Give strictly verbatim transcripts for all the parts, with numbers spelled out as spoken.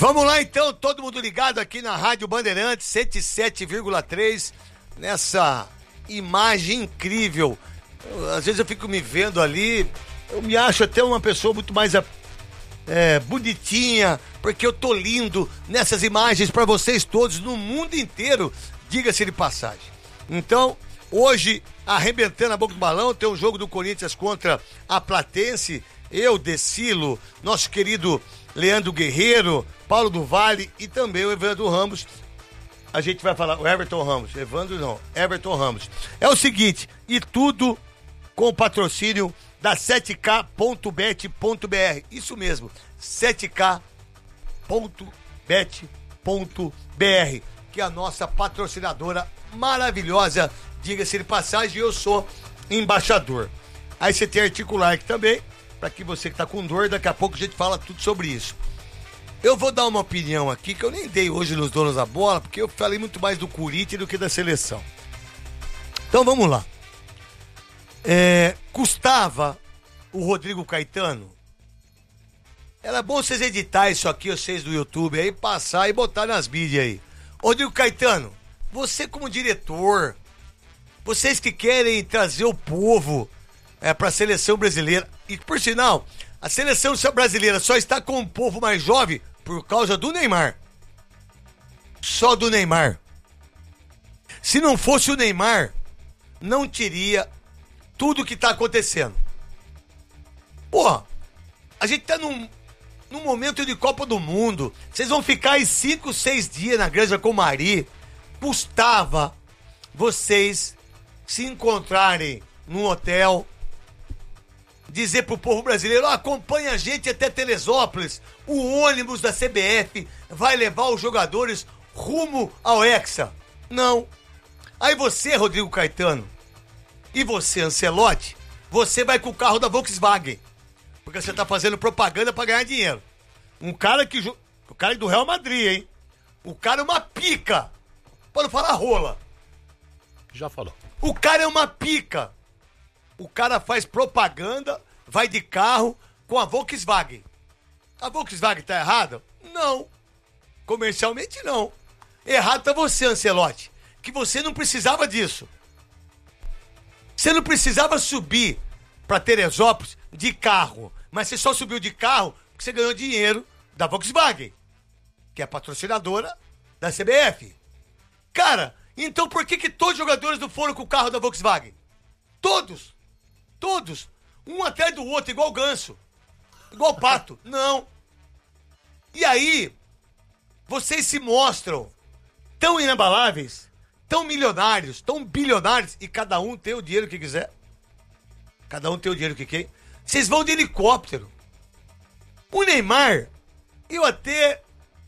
Vamos lá então, todo mundo ligado aqui na Rádio Bandeirantes cento e sete vírgula três, nessa imagem incrível. Eu, às vezes eu fico me vendo ali, eu me acho até uma pessoa muito mais é, bonitinha, porque eu tô lindo nessas imagens para vocês todos no mundo inteiro, diga-se de passagem. Então, hoje, arrebentando a boca do balão, tem um jogo do Corinthians contra a Platense, eu, Decilo, nosso querido Leandro Guerreiro, Paulo do Vale e também o Evandro Ramos. A gente vai falar, o Everton Ramos, Evandro não, Everton Ramos. É o seguinte, e tudo com o patrocínio da sete k ponto bet ponto b r. Isso mesmo, sete k ponto bet ponto b r, que é a nossa patrocinadora maravilhosa, diga-se de passagem, eu sou embaixador. Aí você tem Articular aqui também, para que você que tá com dor, daqui a pouco a gente fala tudo sobre isso. Eu vou dar uma opinião aqui, que eu nem dei hoje nos donos da bola, porque eu falei muito mais do Corinthians do que da seleção. Então vamos lá. É, custava o Rodrigo Caetano? Era bom vocês editar isso aqui, vocês do YouTube, aí passar e botar nas mídias aí. Rodrigo Caetano, você como diretor, vocês que querem trazer o povo é, para a seleção brasileira, e por sinal, a seleção brasileira só está com o povo mais jovem por causa do Neymar. Só do Neymar. Se não fosse o Neymar, não teria tudo que está acontecendo. Pô, a gente tá num, num momento de Copa do Mundo. Vocês vão ficar aí cinco, seis dias na Granja Comari. Custava vocês se encontrarem num hotel, dizer pro povo brasileiro, oh, acompanha a gente até Teresópolis, o ônibus da C B F vai levar os jogadores rumo ao Hexa. Não. Aí você, Rodrigo Caetano, e você, Ancelotti, você vai com o carro da Volkswagen, porque você tá fazendo propaganda pra ganhar dinheiro. Um cara que... O cara é do Real Madrid, hein? O cara é uma pica. Pode falar rola. Já falou. O cara é uma pica. O cara faz propaganda, vai de carro com a Volkswagen. A Volkswagen tá errada? Não. Comercialmente, não. Errado tá você, Ancelotti, que você não precisava disso. Você não precisava subir pra Teresópolis de carro, mas você só subiu de carro porque você ganhou dinheiro da Volkswagen, que é a patrocinadora da C B F. Cara, então por que que todos os jogadores não foram com o carro da Volkswagen? Todos. Todos. Um atrás do outro, igual ganso. Igual pato. Não. E aí, vocês se mostram tão inabaláveis, tão milionários, tão bilionários, e cada um tem o dinheiro que quiser. Cada um tem o dinheiro que quer. Vocês vão de helicóptero. O Neymar, eu até,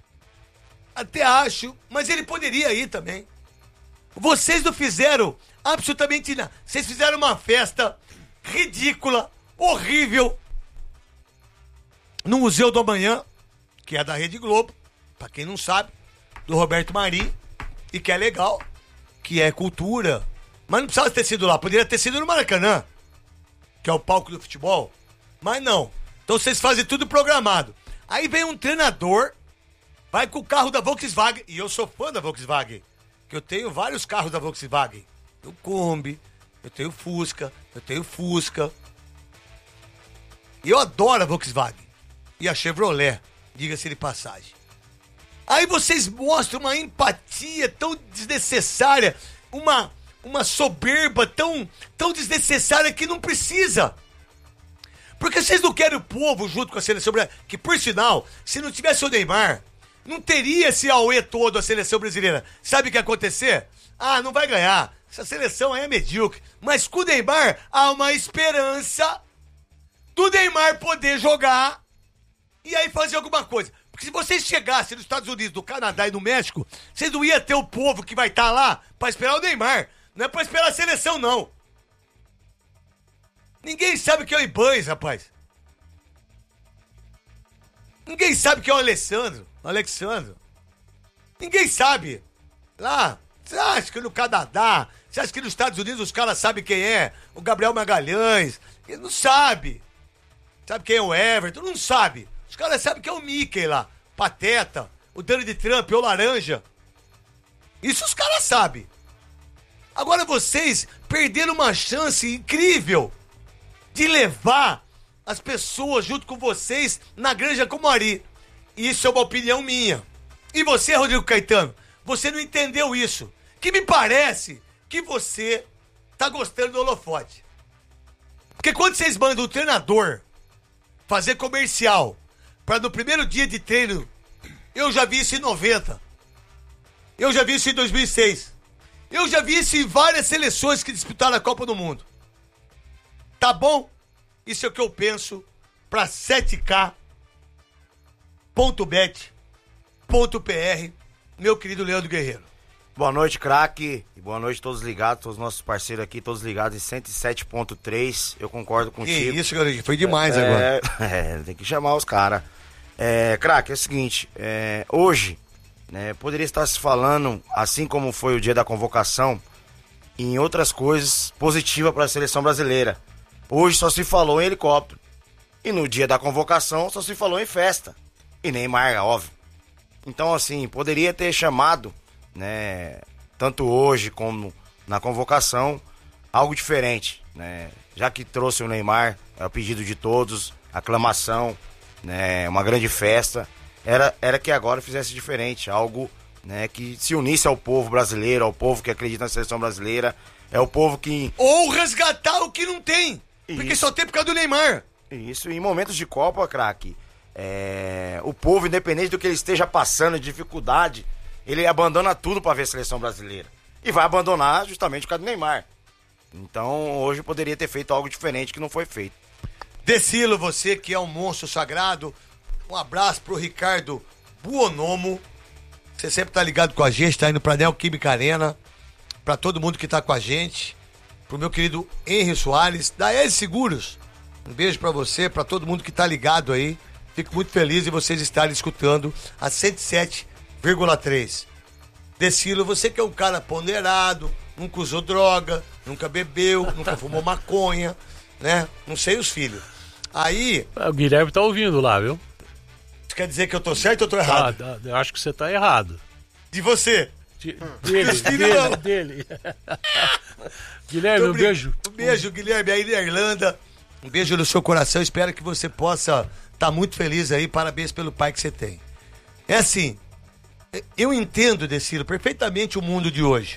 até acho, mas ele poderia ir também. Vocês não fizeram absolutamente nada. Vocês fizeram uma festa ridícula, horrível, no Museu do Amanhã, que é da Rede Globo, pra quem não sabe, do Roberto Marinho, e que é legal, que é cultura, mas não precisava ter sido lá, poderia ter sido no Maracanã, que é o palco do futebol, mas não. Então vocês fazem tudo programado. Aí vem um treinador, vai com o carro da Volkswagen, e eu sou fã da Volkswagen, que eu tenho vários carros da Volkswagen, eu Kombi, eu tenho Fusca, eu tenho Fusca. E eu adoro a Volkswagen. E a Chevrolet, diga-se de passagem. Aí vocês mostram uma empatia tão desnecessária, uma, uma soberba tão, tão desnecessária que não precisa. Porque vocês não querem o povo junto com a seleção brasileira. Que, por sinal, se não tivesse o Neymar, não teria esse auê todo a seleção brasileira. Sabe o que ia acontecer? Ah, não vai ganhar. Essa seleção aí é medíocre. Mas com o Neymar, há uma esperança do Neymar poder jogar e aí fazer alguma coisa. Porque se vocês chegassem nos Estados Unidos, no Canadá e no México, vocês não iam ter o povo que vai estar lá pra esperar o Neymar. Não é pra esperar a seleção, não. Ninguém sabe o que é o Ibanez, rapaz. Ninguém sabe o que é o Alessandro. O Alexandro. Ninguém sabe. Lá, você acha que no Canadá, você acha que nos Estados Unidos os caras sabem quem é? O Gabriel Magalhães. Ele não sabe. Sabe quem é o Everton? Não sabe. Os caras sabem que é o Mickey lá. Pateta, o Donald Trump, o Laranja. Isso os caras sabem. Agora vocês perderam uma chance incrível de levar as pessoas junto com vocês na Granja Comari. Isso é uma opinião minha. E você, Rodrigo Caetano, você não entendeu isso. Que me parece que você tá gostando do holofote. Porque quando vocês mandam o treinador fazer comercial para no primeiro dia de treino, eu já vi isso em noventa. Eu já vi isso em dois mil e seis. Eu já vi isso em várias seleções que disputaram a Copa do Mundo. Tá bom? Isso é o que eu penso pra sete K ponto bet ponto P R, meu querido Leandro Guerreiro. Boa noite, craque. E boa noite a todos ligados, todos os nossos parceiros aqui, todos ligados em cento e sete ponto três. Eu concordo contigo. Que isso, garotinho. Foi demais é, agora. É, tem que chamar os caras. É, craque, é o seguinte, é, hoje, né, poderia estar se falando, assim como foi o dia da convocação, em outras coisas positivas para a seleção brasileira. Hoje só se falou em helicóptero. E no dia da convocação só se falou em festa. E Neymar, óbvio. Então, assim, poderia ter chamado, né, tanto hoje como na convocação, algo diferente, né? Já que trouxe o Neymar, é o pedido de todos, aclamação, né, uma grande festa. Era, era que agora fizesse diferente, algo, né, que se unisse ao povo brasileiro, ao povo que acredita na seleção brasileira. É o povo que... Ou resgatar o que não tem, porque Isso. só tem por causa do Neymar. Isso, em momentos de Copa, craque, é... o povo, independente do que ele esteja passando, de dificuldade, ele abandona tudo pra ver a seleção brasileira. E vai abandonar justamente por causa do Neymar. Então, hoje poderia ter feito algo diferente que não foi feito. Decilo, você que é um monstro sagrado, um abraço pro Ricardo Buonomo. Você sempre tá ligado com a gente, tá indo pra Neoquímica Arena. Pra todo mundo que tá com a gente. Pro meu querido Henry Soares, da Ed Seguros. Um beijo pra você, pra todo mundo que tá ligado aí. Fico muito feliz de vocês estarem escutando a cento e sete vírgula três. Decilo, você que é um cara ponderado, nunca usou droga, nunca bebeu, nunca fumou maconha, né? Não sei os filhos. Aí... O Guilherme tá ouvindo lá, viu? Isso quer dizer que eu tô certo ou eu tô errado? Ah, eu acho que você tá errado. De você? De, dele, Filho dele, não. dele. Guilherme, um Bri- beijo. Um beijo, Guilherme, aí da Irlanda. Um beijo no seu coração. Espero que você possa estar muito feliz aí. Parabéns pelo pai que você tem. É assim, eu entendo, Decilo, perfeitamente o mundo de hoje.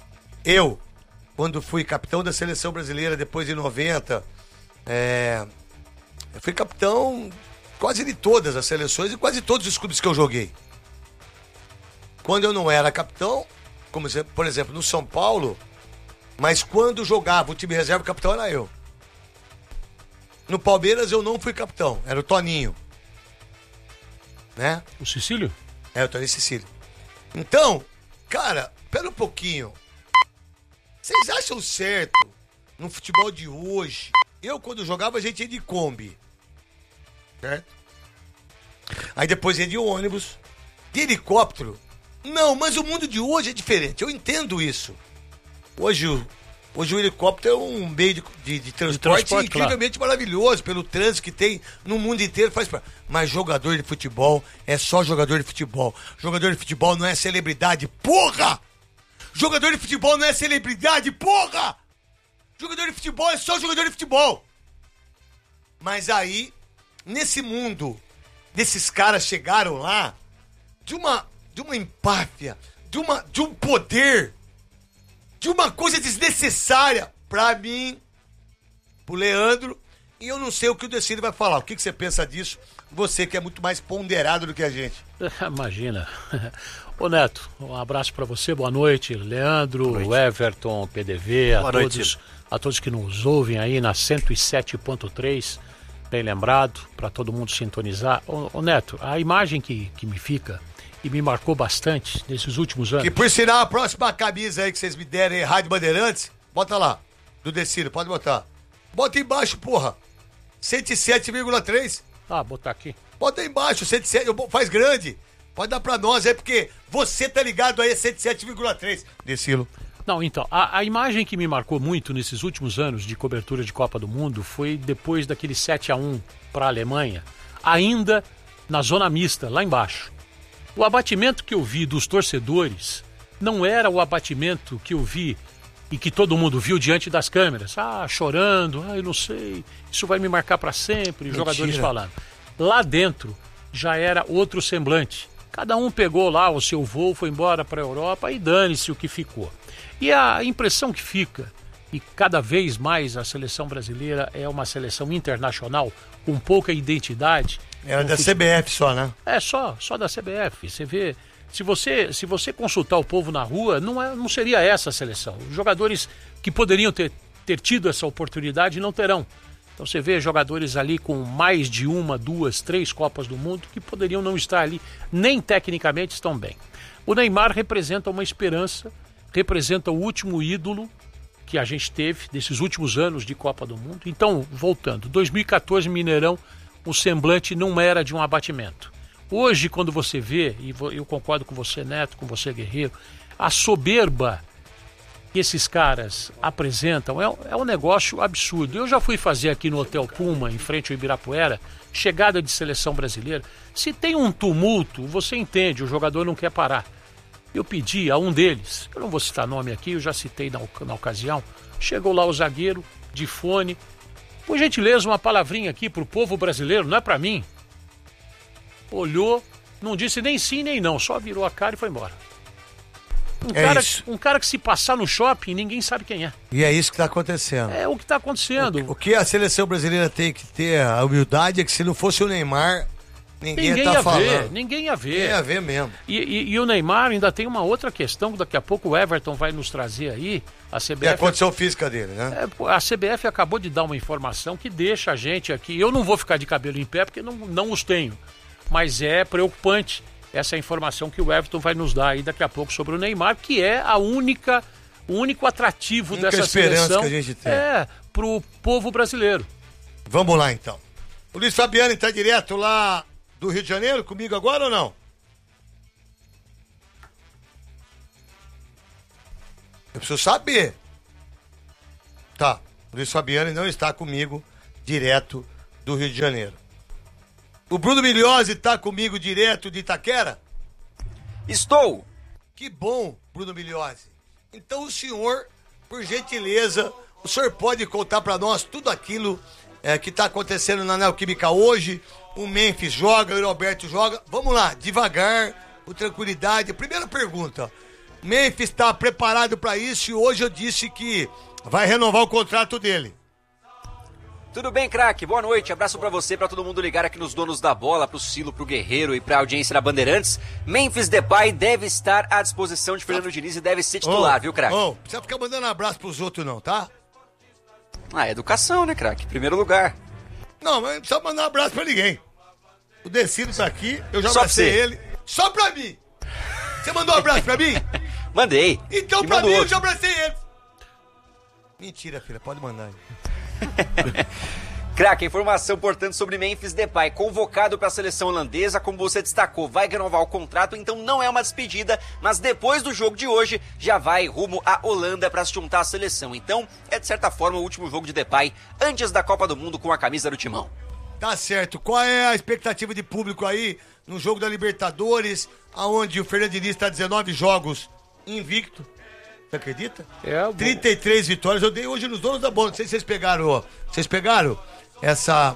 Eu, quando fui capitão da seleção brasileira depois de noventa, é, eu fui capitão quase de todas as seleções e quase todos os clubes que eu joguei. Quando eu não era capitão, como por exemplo no São Paulo, mas quando jogava o time reserva, o capitão era eu. No Palmeiras eu não fui capitão, era o Toninho. Né? O Cecílio? É, o Toninho Cecílio. Então, cara, pera um pouquinho. Vocês acham certo no futebol de hoje? Eu, quando jogava, a gente ia de Kombi. Certo? Aí depois ia de ônibus, de helicóptero. Não, mas o mundo de hoje é diferente. Eu entendo isso. Hoje, o- hoje o helicóptero é um meio de, de- de transporte, transporte, incrivelmente maravilhoso, pelo trânsito que tem no mundo inteiro. Faz pra... Mas jogador de futebol é só jogador de futebol. Jogador de futebol não é celebridade, porra! Jogador de futebol não é celebridade, porra! Jogador de futebol é só jogador de futebol. Mas aí, nesse mundo, desses caras chegaram lá de uma, de uma empáfia, de, uma, de um poder, de uma coisa desnecessária pra mim, pro Leandro, e eu não sei o que o Decílio vai falar. O que, que você pensa disso? Você que é muito mais ponderado do que a gente. Imagina. Ô Neto, um abraço pra você, boa noite. Leandro, noite. Everton, P D V, a Boa noite, todos, Ciro. a todos que nos ouvem aí na cento e sete ponto três, bem lembrado, pra todo mundo sintonizar. Ô, ô Neto, a imagem que, que me fica e me marcou bastante nesses últimos anos. Que por sinal, a próxima camisa aí que vocês me derem, Rádio Bandeirantes, bota lá, do Decílio, pode botar. Bota embaixo, porra. cento e sete vírgula três. Ah, botar aqui. Bota aí embaixo, cento e sete, eu- faz grande. Pode dar pra nós, é porque você tá ligado aí, é cento e sete vírgula três. Decilo. Não, então, a, a imagem que me marcou muito nesses últimos anos de cobertura de Copa do Mundo foi depois daquele sete a um para a Alemanha, ainda na zona mista, lá embaixo. O abatimento que eu vi dos torcedores não era o abatimento que eu vi e que todo mundo viu diante das câmeras. Ah, chorando, ah, eu não sei, isso vai me marcar para sempre, os jogadores falando. Lá dentro já era outro semblante. Cada um pegou lá o seu voo, foi embora para a Europa e dane-se o que ficou. E a impressão que fica, e cada vez mais a seleção brasileira é uma seleção internacional com pouca identidade. Era da C B F só, né? É, só, só da C B F. Você vê, se você, se você consultar o povo na rua, não, é, não seria essa a seleção. Os jogadores que poderiam ter, ter tido essa oportunidade não terão. Então você vê jogadores ali com mais de uma, duas, três Copas do Mundo que poderiam não estar ali, nem tecnicamente estão bem. O Neymar representa uma esperança, representa o último ídolo que a gente teve desses últimos anos de Copa do Mundo. Então, voltando, dois mil e catorze Mineirão, o semblante não era de um abatimento. Hoje, quando você vê, e eu concordo com você, Neto, com você, Guerreiro, a soberba que esses caras apresentam é, é um negócio absurdo. Eu já fui fazer aqui no Hotel Puma, em frente ao Ibirapuera, chegada de seleção brasileira. Se tem um tumulto, você entende, o jogador não quer parar. Eu pedi a um deles, eu não vou citar nome aqui, eu já citei na, na ocasião, chegou lá o zagueiro, de fone, por gentileza, uma palavrinha aqui pro povo brasileiro, não é pra mim. Olhou, não disse nem sim nem não, só virou a cara e foi embora. Um, é cara, isso. um cara que se passar no shopping, ninguém sabe quem é. E é isso que tá acontecendo. É o que tá acontecendo. O, o que a seleção brasileira tem que ter, a humildade, é que se não fosse o Neymar, ninguém, ninguém tá ia falando. ver, ninguém ia ver. Ninguém ia ver mesmo. E, e, e o Neymar ainda tem uma outra questão, que daqui a pouco o Everton vai nos trazer aí. A C B F, é a condição física dele, né? É, a C B F acabou de dar uma informação que deixa a gente aqui. Eu não vou ficar de cabelo em pé porque não, não os tenho. Mas é preocupante essa informação que o Everton vai nos dar aí daqui a pouco sobre o Neymar, que é a única, o único atrativo única dessa esperança seleção que a gente tem. É, pro povo brasileiro. Vamos lá então. O Luiz Fabiano está direto lá do Rio de Janeiro comigo agora ou não? Eu preciso saber. Tá, o Luiz Fabiano não está comigo direto do Rio de Janeiro. O Bruno Migliozzi está comigo direto de Itaquera? Estou. Que bom, Bruno Migliozzi. Então o senhor, por gentileza, o senhor pode contar para nós tudo aquilo é, que está acontecendo na Neoquímica hoje. O Memphis joga, o Roberto joga. Vamos lá, devagar, com tranquilidade. Primeira pergunta. Memphis está preparado para isso e hoje eu disse que vai renovar o contrato dele. Tudo bem, craque? Boa noite. Abraço pra você, pra todo mundo ligar aqui nos donos da bola, pro Silo, pro Guerreiro e pra audiência da Bandeirantes. Memphis Depay deve estar à disposição de Fernando Diniz e deve ser titular, oh, viu, craque? Não oh, precisa ficar mandando abraço pros outros não, tá? Ah, educação, né, craque? Primeiro lugar. Não, mas não precisa mandar um abraço pra ninguém. O Decido tá aqui, eu já abracei ele. Só pra mim! Você mandou um abraço pra mim? Mandei. Então e pra mim outro. eu já abracei ele. Mentira, filha, pode mandar aí. Craque, informação, portanto, sobre Memphis Depay, convocado para a seleção holandesa, como você destacou, vai renovar o contrato, então não é uma despedida, mas depois do jogo de hoje, já vai rumo à Holanda para se juntar à seleção. Então, é de certa forma o último jogo de Depay antes da Copa do Mundo com a camisa do Timão. Tá certo. Qual é a expectativa de público aí no jogo da Libertadores, aonde o Fernando Diniz está dezenove jogos invicto? Você acredita? É, bom. trinta e três vitórias. Eu dei hoje nos donos da bola. Não sei se vocês pegaram, ó. Vocês pegaram essa...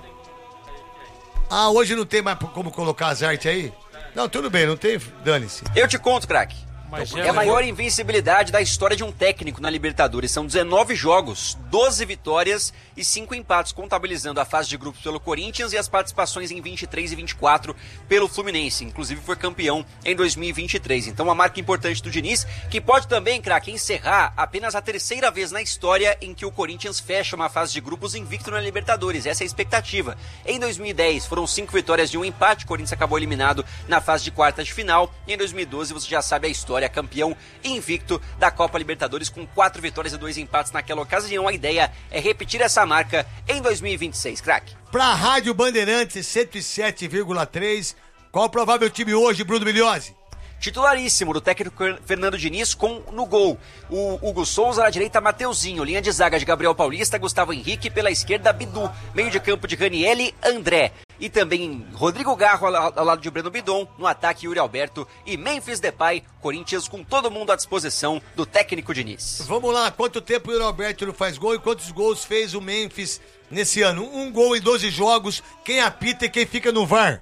Ah, hoje não tem mais como colocar as artes aí? Não, tudo bem, não tem, dane-se. Eu te conto, craque. Mas é é, a maior invencibilidade da história de um técnico na Libertadores. São dezenove jogos, doze vitórias e cinco empates, contabilizando a fase de grupos pelo Corinthians e as participações em vinte e três e vinte e quatro pelo Fluminense. Inclusive foi campeão em dois mil e vinte e três. Então uma marca importante do Diniz, que pode também, craque, encerrar apenas a terceira vez na história em que o Corinthians fecha uma fase de grupos invicto na Libertadores. Essa é a expectativa. Em dois mil e dez foram cinco vitórias e um empate. O Corinthians acabou eliminado na fase de quartas de final. E em dois mil e doze você já sabe a história. Campeão invicto da Copa Libertadores com quatro vitórias e dois empates naquela ocasião. A ideia é repetir essa marca em dois mil e vinte e seis, craque. Pra Rádio Bandeirantes cento e sete vírgula três, qual o provável time hoje, Bruno Migliozzi? Titularíssimo do técnico Fernando Diniz com no gol o Hugo Souza, na direita Mateuzinho, linha de zaga de Gabriel Paulista, Gustavo Henrique, pela esquerda Bidu, meio de campo de Ranielli, André. E também Rodrigo Garro ao, ao lado de Breno Bidon, no ataque Yuri Alberto e Memphis Depay, Corinthians com todo mundo à disposição do técnico Diniz. Vamos lá, quanto tempo o Yuri Alberto não faz gol e quantos gols fez o Memphis nesse ano? Um gol em doze jogos, quem apita e quem fica no V A R?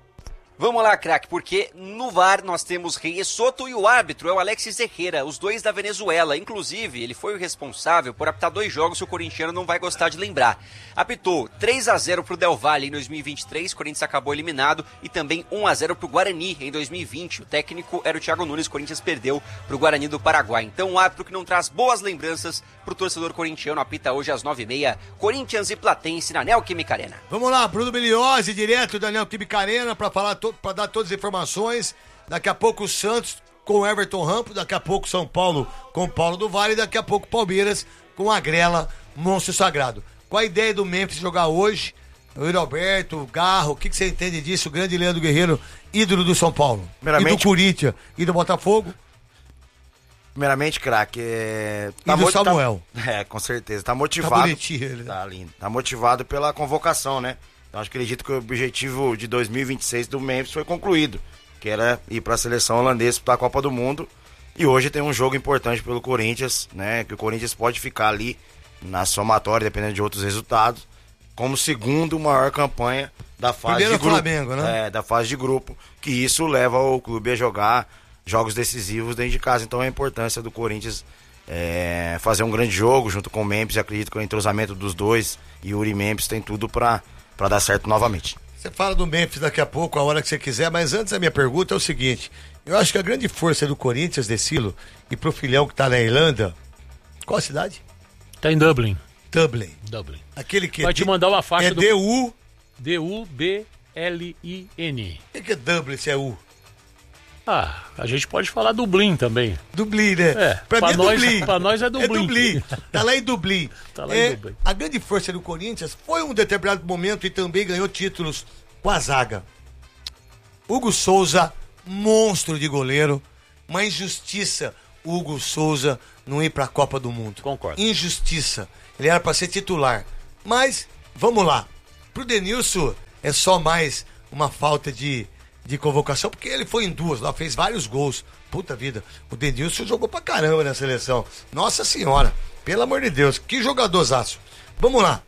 Vamos lá, craque, porque no V A R nós temos Reyes Soto e o árbitro é o Alexis Herrera, os dois da Venezuela. Inclusive, ele foi o responsável por apitar dois jogos que o corintiano não vai gostar de lembrar. Apitou três a zero pro Del Valle em dois mil e vinte e três, o Corinthians acabou eliminado, e também um a zero pro Guarani em dois mil e vinte. O técnico era o Thiago Nunes, o Corinthians perdeu pro Guarani do Paraguai. Então, um árbitro que não traz boas lembranças pro torcedor corintiano, apita hoje às nove e meia, Corinthians e Platense na Neoquímica Arena. Vamos lá, Bruno Beliosi, direto da Neoquímica Arena, para falar to- para dar todas as informações. Daqui a pouco o Santos com o Everton Rampo, daqui a pouco São Paulo com o Paulo do Vale, daqui a pouco Palmeiras com a Grela, Monstro Sagrado. Qual a ideia do Memphis jogar hoje? O Yuri Alberto, o Garro, o que, que você entende disso? O grande Leandro Guerreiro, ídolo do São Paulo, Primeiramente, e do Corinthians, e do Botafogo. Primeiramente, craque, é... E do Samuel. Tá... É, com certeza, tá motivado. Tá bonitinho ele, né? Tá lindo. Tá motivado pela convocação, né? Então, acho que acredito que o objetivo de dois mil e vinte e seis do Memphis foi concluído, que era ir para a seleção holandesa para a Copa do Mundo. E hoje tem um jogo importante pelo Corinthians, né? Que o Corinthians pode ficar ali na somatória, dependendo de outros resultados, como segundo maior campanha da fase Primeiro de grupo. Flamengo, né? É, da fase de grupo, que isso leva o clube a jogar jogos decisivos dentro de casa. Então a importância do Corinthians é, fazer um grande jogo junto com o Memphis. Acredito que o entrosamento dos dois, Yuri e Memphis, tem tudo para para dar certo novamente. Você fala do Memphis daqui a pouco, a hora que você quiser, mas antes a minha pergunta é o seguinte: eu acho que a grande força do Corinthians, Decilo, e pro filhão que tá na Irlanda, qual a cidade? Tá em Dublin. Dublin. Dublin. Aquele que Vai te mandar uma faixa é do... D U D U B L I N. O que, que é Dublin se é U? Ah, a gente pode falar Dublin também. Dublin, né? É, pra, pra mim é nós- Dublin. pra nós é Dublin. É Dublin. Tá lá em Dublin. Tá lá É, em Dublin. A grande força do Corinthians foi um determinado momento e também ganhou títulos com a zaga. Hugo Souza, monstro de goleiro. Uma injustiça o Hugo Souza não ir pra Copa do Mundo. Concordo. Injustiça. Ele era pra ser titular. Mas, vamos lá. Pro Denilson é só mais uma falta de, de convocação, porque ele foi em duas lá, fez vários gols. Puta vida, o Denilson jogou pra caramba na seleção. Nossa senhora, pelo amor de Deus, que jogadorzaço. Vamos lá.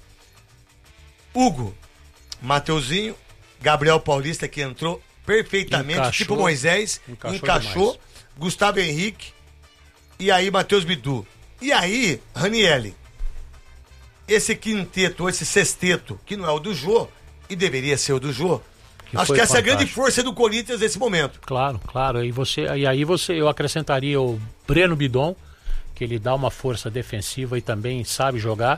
Hugo, Mateuzinho, Gabriel Paulista, que entrou perfeitamente, Encaixou. tipo Moisés, Encaixou encaixou, demais. Gustavo Henrique, e aí Matheus Bidu. E aí, Ranielli, esse quinteto, esse sexteto, que não é o do Jô, e deveria ser o do Jô, Que acho foi que essa é a grande fantástico. força do Corinthians nesse momento. Claro, claro. E, você, e aí você, eu acrescentaria o Breno Bidon, que ele dá uma força defensiva e também sabe jogar.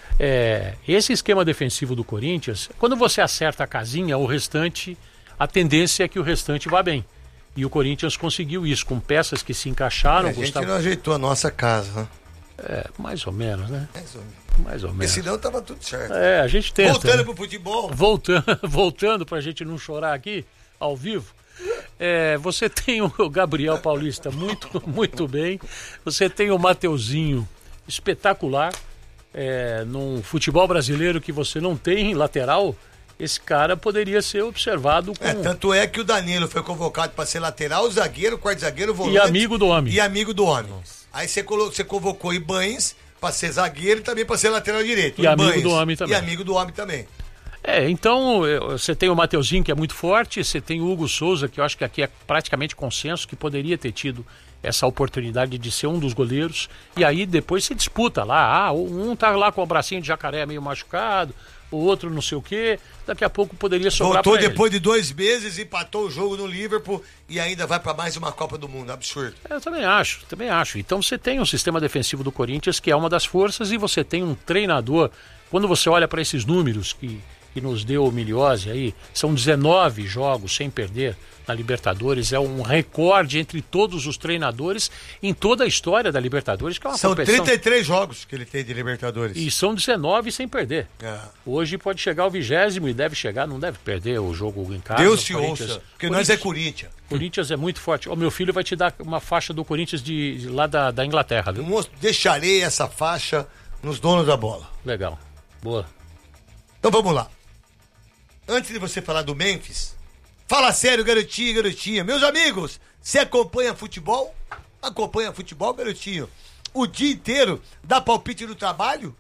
É, esse esquema defensivo do Corinthians, quando você acerta a casinha, o restante, a tendência é que o restante vá bem. E o Corinthians conseguiu isso, com peças que se encaixaram. a gente Gustavo... não ajeitou a nossa casa, né? É, mais ou menos, né? Mais ou menos. Mais ou Porque menos. senão tava tudo certo. É, a gente tenta. Voltando né? pro futebol, Voltando, voltando para a gente não chorar aqui, ao vivo, é, você tem o Gabriel Paulista muito, muito bem, você tem o Mateuzinho espetacular, é, num futebol brasileiro que você não tem lateral, esse cara poderia ser observado com... é, tanto é que o Danilo foi convocado para ser lateral, zagueiro, quarto zagueiro, volante. E amigo do homem. E amigo do homem. Aí você, colo... você convocou Ibanes para ser zagueiro e também para ser lateral direito. E amigo Ibanes. do homem também. E amigo do homem também. É, então eh, você tem o Mateuzinho, que é muito forte, você tem o Hugo Souza, que eu acho que aqui é praticamente consenso, que poderia ter tido essa oportunidade de ser um dos goleiros, e aí depois se disputa lá, ah, um tá lá com o bracinho de jacaré meio machucado, o outro não sei o quê, daqui a pouco poderia sobrar Voltou pra ele. depois de dois meses, empatou o jogo no Liverpool e ainda vai para mais uma Copa do Mundo. Absurdo. Eu também acho, também acho. Então você tem um sistema defensivo do Corinthians que é uma das forças, e você tem um treinador. Quando você olha para esses números que, que nos deu o Miliose aí, são dezenove jogos sem perder na Libertadores, é um recorde entre todos os treinadores em toda a história da Libertadores, que é uma São competição. trinta e três jogos que ele tem de Libertadores. E são dezenove sem perder. É. Hoje pode chegar ao vigésimo e deve chegar, não deve perder o jogo em casa. Deus O te Corinthians- ouça, porque nós é Corinthians. Corinthians é muito forte. O meu filho vai te dar uma faixa do Corinthians de, de lá da, da Inglaterra, viu? Moço, deixarei essa faixa nos donos da bola. Legal. Boa. Então vamos lá. antes de você falar do Memphis, fala sério, garotinho e garotinha. Meus amigos, você acompanha futebol? Acompanha futebol, garotinho? O dia inteiro dá palpite no trabalho?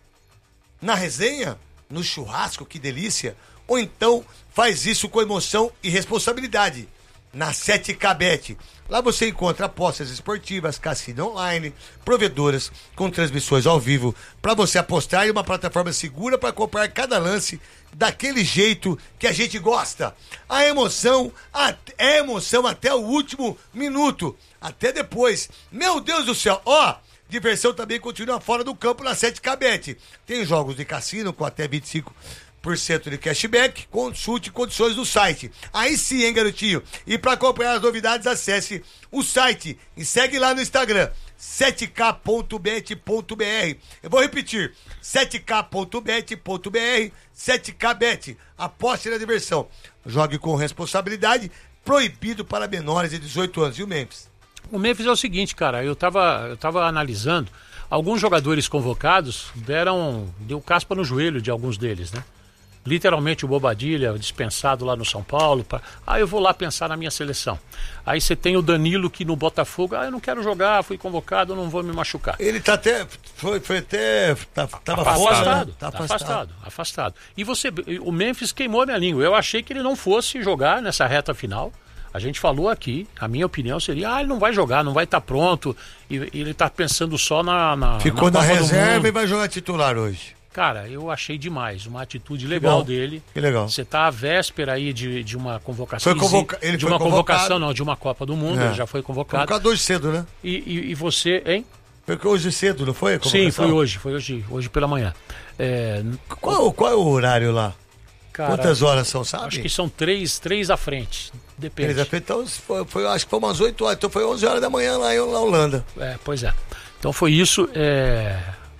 Na resenha? No churrasco, que delícia? Ou então faz isso com emoção e responsabilidade? Na sete K Bet. Lá você encontra apostas esportivas, cassino online, provedoras com transmissões ao vivo para você apostar em uma plataforma segura para comprar cada lance daquele jeito que a gente gosta. A emoção é emoção até o último minuto, até depois. Meu Deus do céu, ó, diversão também continua fora do campo na sete K Bet. Tem jogos de cassino com até vinte e cinco por cento de cashback, consulte condições do site. Aí sim, hein, garotinho? E para acompanhar as novidades, acesse o site e segue lá no Instagram, sete k ponto bet ponto b r. Eu vou repetir, sete k ponto bet ponto b r, sete K Bet. Aposte na diversão. Jogue com responsabilidade, proibido para menores de dezoito anos. E o Memphis? O Memphis é o seguinte, cara, eu tava, eu tava analisando, alguns jogadores convocados deram, deu caspa no joelho de alguns deles, né? Literalmente o Bobadilha dispensado lá no São Paulo. Pra... Ah, eu vou lá pensar na minha seleção. Aí você tem o Danilo que no Botafogo, ah, eu não quero jogar, fui convocado, não vou me machucar. Ele tá até, foi, foi até, tá, tava afastado, fora, né? tá, tá afastado, afastado, afastado. E você, o Memphis queimou a minha língua. Eu achei que ele não fosse jogar nessa reta final. A gente falou aqui, a minha opinião seria, ah, ele não vai jogar, não vai estar pronto, e, e ele tá pensando só na... na Ficou na na reserva e vai jogar titular hoje. Cara, eu achei demais, uma atitude legal dele. Que legal. Você tá à véspera aí de, de uma convocação. Foi convoca... Ele de foi uma convocado. convocação, não, de uma Copa do Mundo, É. ele já foi convocado. Convocado hoje cedo, né? E, e, e você, hein? Foi hoje cedo, não foi? a Sim, convocação? foi hoje, foi hoje, hoje pela manhã. É, Qual, qual é o horário lá? cara, Quantas horas são, sabe? acho que são três, três à frente, depende. Eles então, foi, foi, acho que foi umas oito horas, então foi onze horas da manhã lá em na Holanda. É, pois é. Então foi isso, é,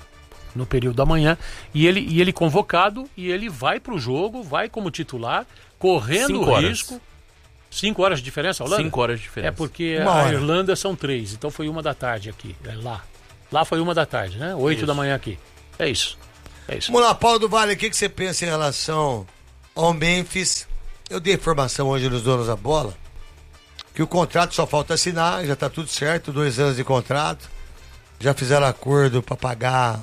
no período da manhã, e ele, e ele convocado, e ele vai pro jogo, vai como titular, correndo Cinco o horas. risco. Cinco horas de diferença, Holanda? Cinco horas de diferença. É porque Uma a hora. Irlanda são três, então foi uma da tarde aqui, é lá. Lá foi uma da tarde, né? Oito Isso. da manhã aqui. É isso. É isso. Vamos lá, Paulo do Vale, o que, que você pensa em relação ao Memphis? Eu dei informação hoje nos donos da bola que o contrato só falta assinar, já tá tudo certo, dois anos de contrato. Já fizeram acordo para pagar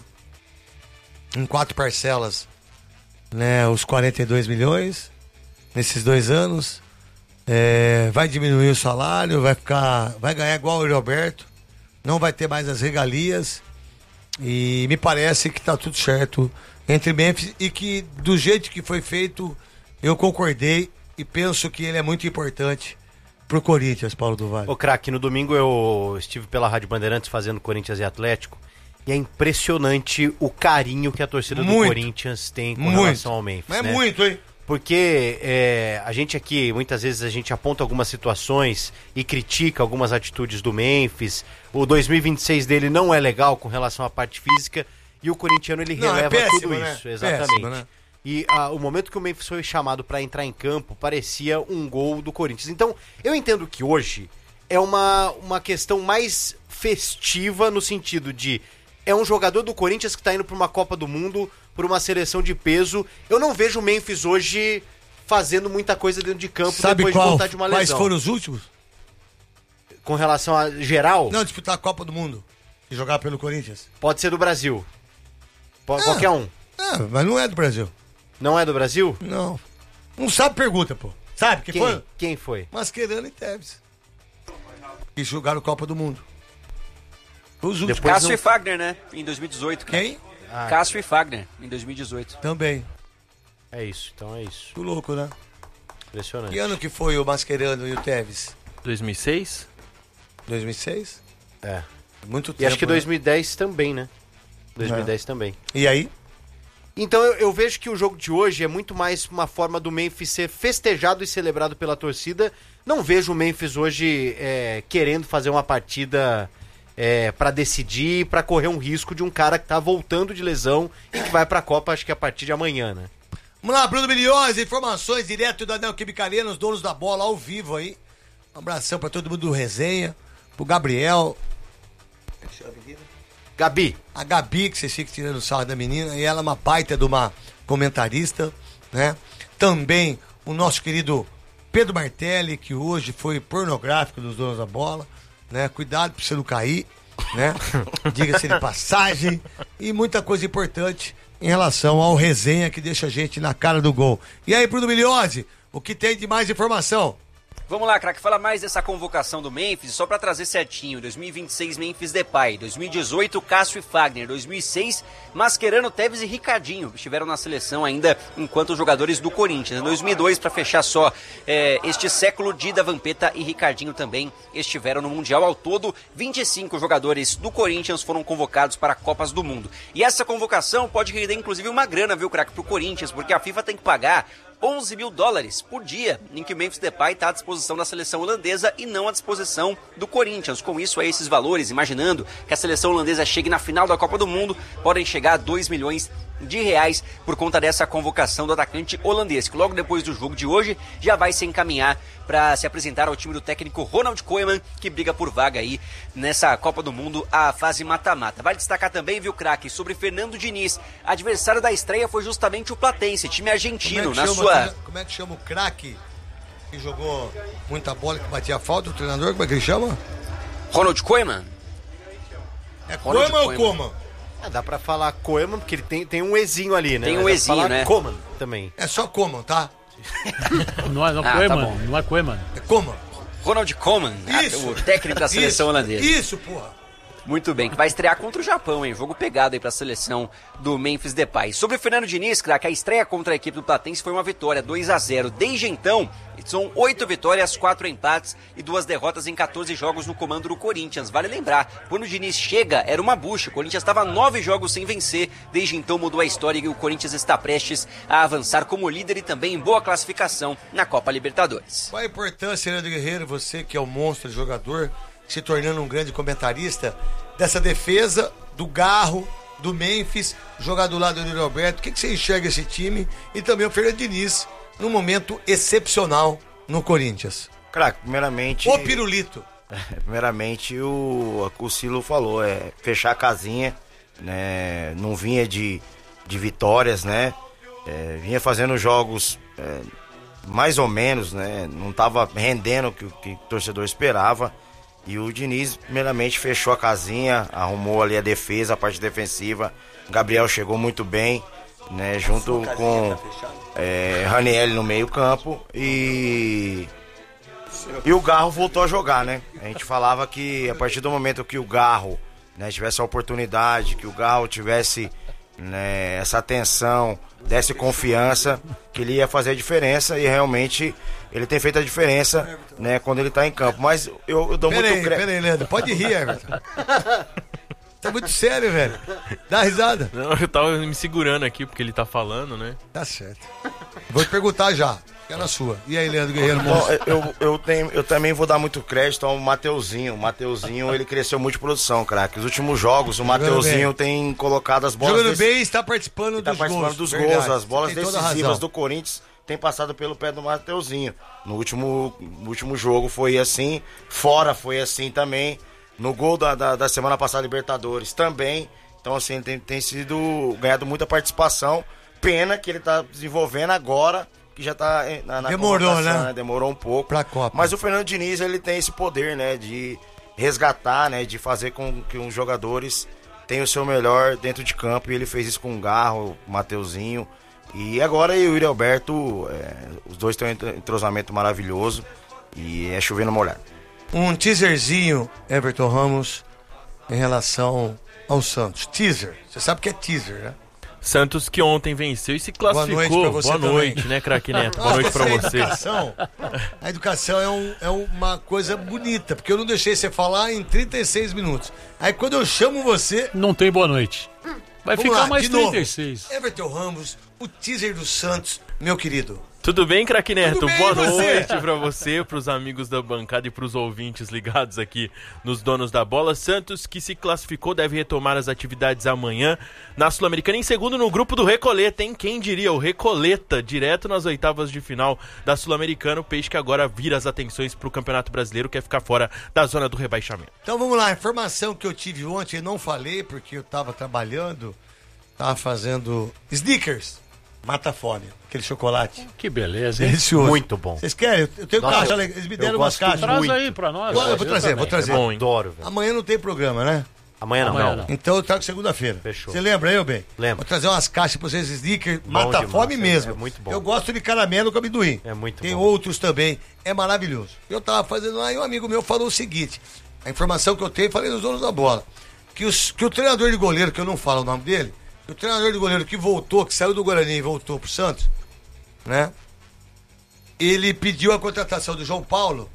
em quatro parcelas, né, os quarenta e dois milhões nesses dois anos. É, vai diminuir o salário, vai ficar, vai ganhar igual o Roberto, não vai ter mais as regalias. E me parece que tá tudo certo entre Memphis e que do jeito que foi feito eu concordei e penso que ele é muito importante pro Corinthians, Paulo do Vale. Ô, craque, no domingo eu estive pela Rádio Bandeirantes fazendo Corinthians e Atlético e é impressionante o carinho que a torcida Muito. do Corinthians tem com Muito. relação ao Memphis, Mas é né? muito, hein? Porque é, a gente aqui, muitas vezes a gente aponta algumas situações e critica algumas atitudes do Memphis. O dois mil e vinte e seis dele não é legal com relação à parte física e o corintiano ele Não, é releva péssimo, tudo né? isso, exatamente. Péssimo, né? E ah, o momento que o Memphis foi chamado para entrar em campo parecia um gol do Corinthians. Então, eu entendo que hoje é uma, uma questão mais festiva no sentido de é um jogador do Corinthians que está indo para uma Copa do Mundo, por uma seleção de peso. Eu não vejo o Memphis hoje fazendo muita coisa dentro de campo Sabe depois qual, de voltar de uma lesão. quais foram os últimos? Com relação a geral, Não, disputar a Copa do Mundo e jogar pelo Corinthians. pode ser do Brasil. Pode, Ah. Qualquer um. Ah, mas não é do Brasil. Não é do Brasil? Não. Não sabe, pergunta, pô. Sabe que Quem? foi? Quem foi? Mascherano e Tevez. Que jogaram Copa do Mundo. Os últimos. Depois Cássio não- e Fagner, né? Em dois mil e dezoito. cara. Quem? Ah, Cássio e Fagner, em dois mil e dezoito. Também. é isso, então é isso. Que louco, né? Impressionante. Que ano que foi o Mascherano e o Tevez? dois mil e seis? dois mil e seis? É. Muito tempo. E acho que né? dois mil e dez também, né? dois mil e dez também. E aí? Então eu, eu vejo que o jogo de hoje é muito mais uma forma do Memphis ser festejado e celebrado pela torcida. Não vejo o Memphis hoje é, querendo fazer uma partida é, para decidir, para correr um risco de um cara que tá voltando de lesão e que vai pra Copa, acho que a partir de amanhã, né? Vamos lá, Bruno Milhões, informações direto da Neoquímica Arena, os donos da bola ao vivo aí. Um abração pra todo mundo do Resenha, pro Gabriel, Gabi, a Gabi, que vocês ficam tirando sarro da menina, e ela é uma baita de uma comentarista, né? Também o nosso querido Pedro Martelli, que hoje foi pornográfico dos donos da bola, né? Cuidado pra você não cair, né? Diga-se de passagem. E muita coisa importante em relação ao resenha que deixa a gente na cara do gol. E aí, Bruno Migliozzi, o que tem de mais informação? Vamos lá, craque, fala mais dessa convocação do Memphis, só pra trazer certinho. dois mil e vinte e seis, Memphis Depay. dois mil e dezoito, Cássio e Fagner. dois mil e seis, Mascherano, Tevez e Ricardinho. Estiveram na seleção ainda enquanto jogadores do Corinthians. Em dois mil e dois, pra fechar só é, este século, Dida, Vampeta e Ricardinho também estiveram no Mundial. Ao todo, vinte e cinco jogadores do Corinthians foram convocados para Copas do Mundo. E essa convocação pode render inclusive uma grana, viu, craque, pro Corinthians, porque a FIFA tem que pagar onze mil dólares por dia em que o Memphis Depay está à disposição da seleção holandesa e não à disposição do Corinthians. Com isso, aí, esses valores, imaginando que a seleção holandesa chegue na final da Copa do Mundo, podem chegar a dois milhões de reais por conta dessa convocação do atacante holandês, que logo depois do jogo de hoje já vai se encaminhar para se apresentar ao time do técnico Ronald Koeman, que briga por vaga aí nessa Copa do Mundo, a fase mata-mata. Vale destacar também, viu, craque, sobre Fernando Diniz. Adversário da estreia foi justamente o Platense, time argentino, na chama, sua... Como é que chama o craque que jogou muita bola, que batia falta, o treinador, como é que ele chama? Ronald Koeman. É Koeman ou Koeman? É, dá pra falar Koeman, porque ele tem, tem um ezinho ali, né? Tem um ezinho, né? Koeman também. É só Koeman, tá? Não é, não é Ah, Koeman, tá bom. não é Koeman. É Koeman. Ronald Koeman, Isso. o técnico da seleção Isso. holandesa. Isso, porra. Muito bem, que vai estrear contra o Japão, hein? Jogo pegado aí pra seleção do Memphis Depay. Sobre o Fernando Diniz, craque, a estreia contra a equipe do Platense foi uma vitória, dois a zero. Desde então, são oito vitórias, quatro empates e duas derrotas em quatorze jogos no comando do Corinthians. Vale lembrar, quando o Diniz chega, era uma bucha. O Corinthians estava nove jogos sem vencer. Desde então mudou a história e o Corinthians está prestes a avançar como líder e também em boa classificação na Copa Libertadores. Qual a importância, Leandro Guerreiro, você que é um monstro de jogador, se tornando um grande comentarista, dessa defesa do Garro, do Memphis, jogar do lado do Yuri Alberto? O que, que você enxerga esse time? E também o Fernando Diniz, num momento excepcional no Corinthians. Craque, primeiramente... O Pirulito. Primeiramente, o, o Silo falou, é fechar a casinha, né? Não vinha de, de vitórias, né? É, vinha fazendo jogos é, mais ou menos, né? Não estava rendendo o que, que o torcedor esperava. E o Diniz, primeiramente, fechou a casinha, arrumou ali a defesa, a parte defensiva. O Gabriel chegou muito bem, né? Junto com é, Raniel no meio campo. E... E o Garro voltou a jogar, né? A gente falava que a partir do momento que o Garro, né, tivesse a oportunidade, que o Garro tivesse, né, essa atenção, desse confiança, que ele ia fazer a diferença, e realmente ele tem feito a diferença, né, quando ele tá em campo. Mas eu, eu dou Pera muito aí, crédito. pera aí, Leandro. Pode rir, Everton. Tá muito sério, velho. Dá risada. Não, eu tava me segurando aqui porque ele tá falando, né? Tá certo. Vou te perguntar já. É na sua. E aí, Leandro Guerreiro, Bom, monstro? eu, eu, tenho, eu também vou dar muito crédito ao Mateuzinho. O Mateuzinho, ele cresceu muito de produção, craque. Os últimos jogos, o Mateuzinho tem colocado as bolas... Jogando desse... bem, está participando tá dos participando gols. dos Verdade. gols, as bolas Tem toda a decisivas razão. do Corinthians tem passado pelo pé do Mateuzinho. No último, no último jogo foi assim, fora foi assim também. No gol da, da, da semana passada, Libertadores, também. Então, assim, tem, tem sido ganhado muita participação. Pena que ele tá desenvolvendo agora, que já tá na, na Demorou, convocação, né? Demorou um pouco. Pra Copa. Mas o Fernando Diniz, ele tem esse poder, né? De resgatar, né? De fazer com que os jogadores tenham o seu melhor dentro de campo. E ele fez isso com o Garro, o Mateuzinho. E agora e o Yuri Alberto, é, os dois têm um entrosamento maravilhoso. E é chovendo molhado. Um teaserzinho, Everton Ramos, em relação ao Santos. Teaser. Você sabe que é teaser, né? Santos que ontem venceu e se classificou. Boa noite pra você Boa noite, também. né, craque Neto? Boa noite pra A você. educação, a educação é, um, é uma coisa bonita, porque eu não deixei você falar em trinta e seis minutos. Aí quando eu chamo você... Não tem boa noite. Vai Vamos ficar lá, mais de novo. trinta e seis. Everton Ramos, o teaser do Santos, meu querido. Tudo bem, craque Neto? Tudo bem, Boa e você? noite pra você, pros amigos da bancada e pros ouvintes ligados aqui nos Donos da Bola. Santos, que se classificou, deve retomar as atividades amanhã na Sul-Americana. Em segundo no grupo do Recoleta, hein? Quem diria? O Recoleta, direto nas oitavas de final da Sul-Americana. O Peixe que agora vira as atenções pro Campeonato Brasileiro, quer ficar fora da zona do rebaixamento. Então vamos lá, a informação que eu tive ontem, eu não falei porque eu tava trabalhando, tava fazendo sneakers, Mata a fome. Aquele chocolate. Que beleza, hein? Delicioso. Muito bom. Vocês querem? Eu tenho Nossa, caixa, eu- eles me eu deram umas gosto caixas. Traz muito. aí pra nós. Eu, eu vou Eu trazer, vou também. trazer. É bom, hein? Adoro, velho. Amanhã não tem programa, né? Amanhã não. Amanhã não. não. Então eu trago segunda-feira. Fechou. Você lembra, eu bem? Lembro. Vou trazer umas caixas pra vocês, sneaker, Bom mata a demais, fome é- mesmo. é muito bom. Eu gosto de caramelo com amendoim. É muito Tem bom. outros também. É maravilhoso. Eu tava fazendo lá e um amigo meu falou o seguinte: a informação que eu tenho, falei nos donos da bola. Que, os, que o treinador de goleiro, que eu não falo o nome dele, que o treinador de goleiro que voltou, que saiu do Guarani e voltou pro Santos, né? Ele pediu a contratação do João Paulo.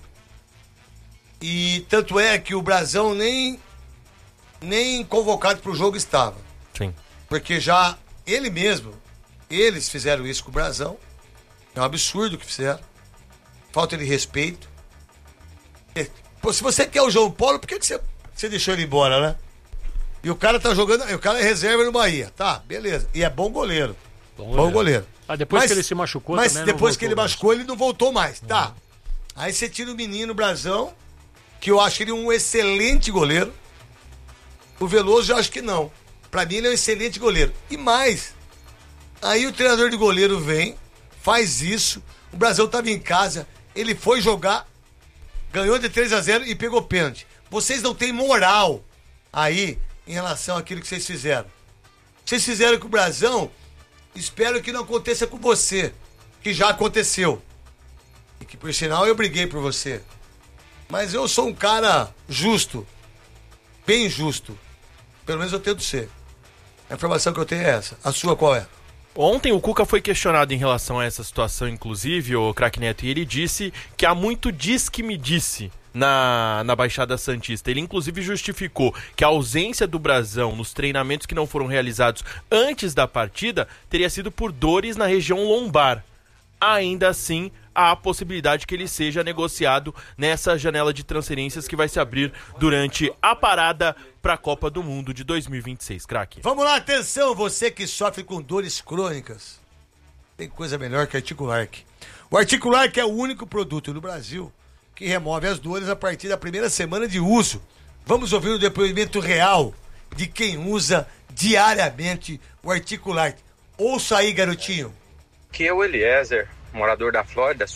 E tanto é que o Brasão nem, nem convocado pro jogo estava. Sim. Porque já ele mesmo, eles fizeram isso com o Brasão. É um absurdo o que fizeram. Falta de respeito. É, pô, se você quer o João Paulo, por que, que você, você deixou ele embora, né? E o cara tá jogando, o cara é reserva no Bahia. Tá, beleza. E é bom goleiro. Bom Bom goleiro. goleiro. Ah, depois que ele se machucou Mas também não depois que voltou ele mais. machucou, ele não voltou mais. Tá. Aí você tira o menino Brasão, que eu acho ele um excelente goleiro. O Veloso eu acho que não. Pra mim ele é um excelente goleiro. E mais, aí o treinador de goleiro vem, faz isso, o Brasão tava em casa, ele foi jogar, ganhou de três a zero e pegou pênalti. Vocês não têm moral aí em relação àquilo que vocês fizeram. Vocês fizeram com o Brasão, espero que não aconteça com você, que já aconteceu. E que por sinal eu briguei por você. Mas eu sou um cara justo, bem justo. Pelo menos eu tento ser. A informação que eu tenho é essa. A sua qual é? Ontem o Cuca foi questionado em relação a essa situação, inclusive, o craque Neto, e ele disse que há muito diz que me disse na, na Baixada Santista. Ele inclusive justificou que a ausência do Brasão nos treinamentos que não foram realizados antes da partida teria sido por dores na região lombar. Ainda assim, há a possibilidade que ele seja negociado nessa janela de transferências que vai se abrir durante a parada para a Copa do Mundo de dois mil e vinte e seis, craque. Vamos lá, atenção, você que sofre com dores crônicas. Tem coisa melhor que Articularc. O Articularc é o único produto no Brasil que remove as dores a partir da primeira semana de uso. Vamos ouvir o depoimento real de quem usa diariamente o Articularc. Ouça aí, garotinho. Que é o Eliezer, morador da Flórida,